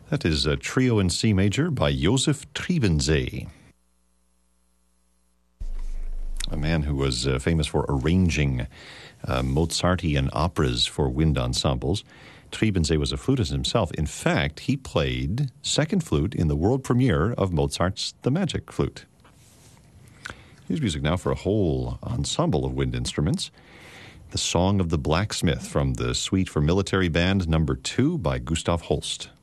That is a trio in C major by Josef Trebensee, a man who was famous for arranging Mozartian operas for wind ensembles. Trebensee was a flutist himself. In fact, he played second flute in the world premiere of Mozart's The Magic Flute. Here's music now for a whole ensemble of wind instruments. The Song of the Blacksmith from the Suite for Military Band No. 2 by Gustav Holst.